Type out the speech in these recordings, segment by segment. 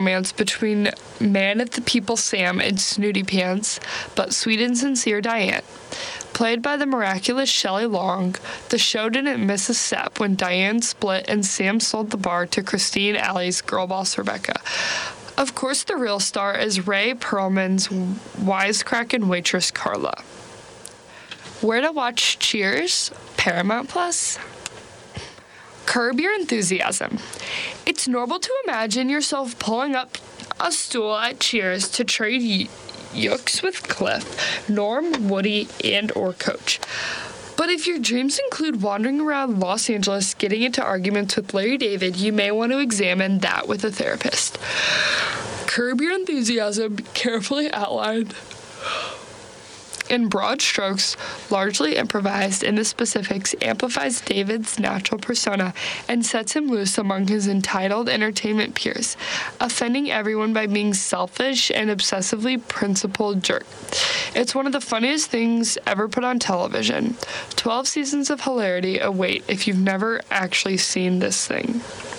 romance between Man of the People Sam and Snooty Pants, but sweet and sincere Diane. Played by the miraculous Shelley Long, the show didn't miss a step when Diane split and Sam sold the bar to Christine Alley's girl boss Rebecca. Of course, the real star is Ray Perlman's wisecracking waitress Carla. Where to watch Cheers? Paramount Plus. Curb Your Enthusiasm. It's normal to imagine yourself pulling up a stool at Cheers to trade yooks with Cliff, Norm, Woody, and or Coach. But if your dreams include wandering around Los Angeles getting into arguments with Larry David, you may want to examine that with a therapist. Curb Your Enthusiasm, carefully outlined in broad strokes, largely improvised in the specifics, amplifies David's natural persona and sets him loose among his entitled entertainment peers, offending everyone by being selfish and obsessively principled jerk. It's one of the funniest things ever put on television. 12 seasons of hilarity await if you've never actually seen this thing.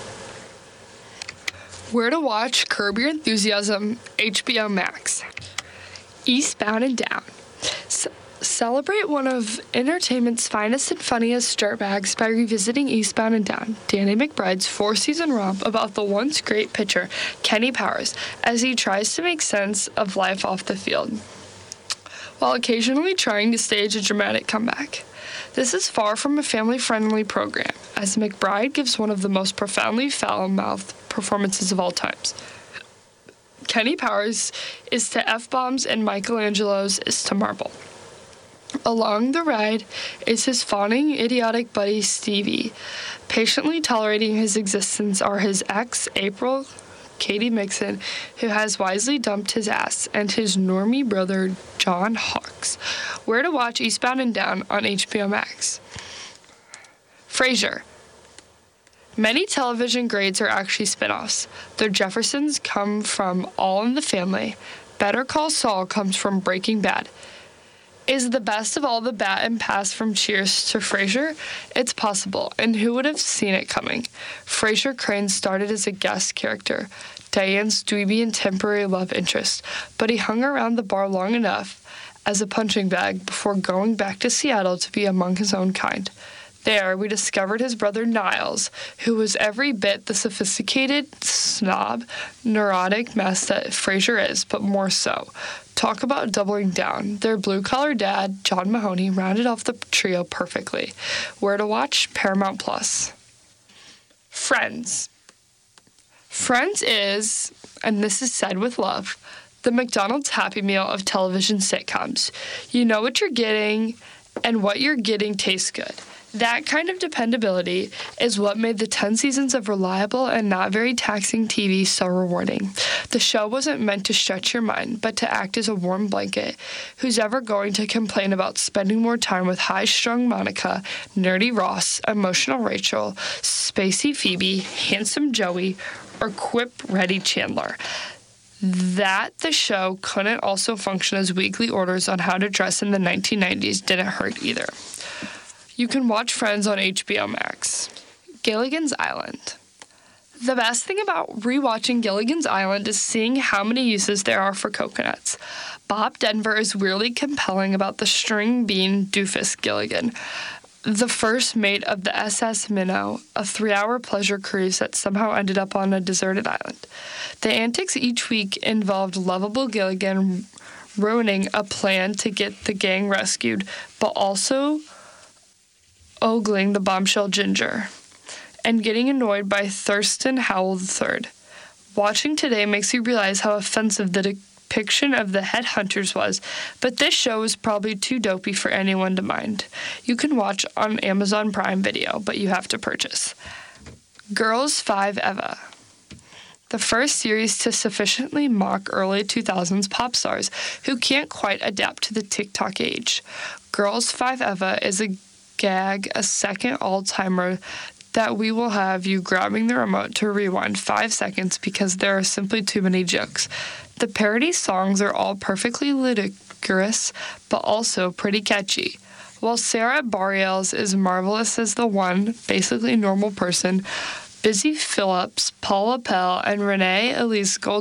Where to watch Curb Your Enthusiasm, HBO Max. Eastbound and Down. Celebrate one of entertainment's finest and funniest dirtbags by revisiting Eastbound and Down, Danny McBride's 4-season romp about the once great pitcher, Kenny Powers, as he tries to make sense of life off the field, while occasionally trying to stage a dramatic comeback. This is far from a family-friendly program, as McBride gives one of the most profoundly foul-mouthed performances of all times. Kenny Powers is to F-bombs and Michelangelo's is to marble. Along the ride is his fawning, idiotic buddy Stevie. Patiently tolerating his existence are his ex, April, Katie Mixon, who has wisely dumped his ass, and his normie brother, John Hawkes. Where to watch Eastbound and Down on HBO Max. Frasier. Many television grades are actually spin-offs. The Jeffersons come from All in the Family. Better Call Saul comes from Breaking Bad. Is the best of all the bat and pass from Cheers to Frasier? It's possible, and who would have seen it coming? Frasier Crane started as a guest character, Diane's dweeby and temporary love interest, but he hung around the bar long enough as a punching bag before going back to Seattle to be among his own kind. There, we discovered his brother Niles, who was every bit the sophisticated, snob, neurotic mess that Frasier is, but more so. Talk about doubling down. Their blue-collar dad, John Mahoney, rounded off the trio perfectly. Where to watch? Paramount Plus. Friends. Friends is, and this is said with love, the McDonald's Happy Meal of television sitcoms. You know what you're getting, and what you're getting tastes good. That kind of dependability is what made the 10 seasons of reliable and not very taxing TV so rewarding. The show wasn't meant to stretch your mind, but to act as a warm blanket. Who's ever going to complain about spending more time with high-strung Monica, nerdy Ross, emotional Rachel, spacey Phoebe, handsome Joey, or quip-ready Chandler? That the show couldn't also function as weekly orders on how to dress in the 1990s didn't hurt either. You can watch Friends on HBO Max. Gilligan's Island. The best thing about rewatching Gilligan's Island is seeing how many uses there are for coconuts. Bob Denver is weirdly compelling about the string bean doofus Gilligan, the first mate of the SS Minnow, a 3-hour pleasure cruise that somehow ended up on a deserted island. The antics each week involved lovable Gilligan ruining a plan to get the gang rescued, but also ogling the bombshell Ginger, and getting annoyed by Thurston Howell III. Watching today makes you realize how offensive the depiction of the headhunters was, but this show was probably too dopey for anyone to mind. You can watch on Amazon Prime Video, but you have to purchase. Girls 5 Eva. The first series to sufficiently mock early 2000s pop stars who can't quite adapt to the TikTok age. Girls 5 Eva is a gag, a second all-timer that we will have you grabbing the remote to rewind 5 seconds because there are simply too many jokes. The parody songs are all perfectly ludicrous, but also pretty catchy. While Sarah Bareilles is marvelous as the one, basically normal person, Busy Phillips, Paula Pell, and Renee Elise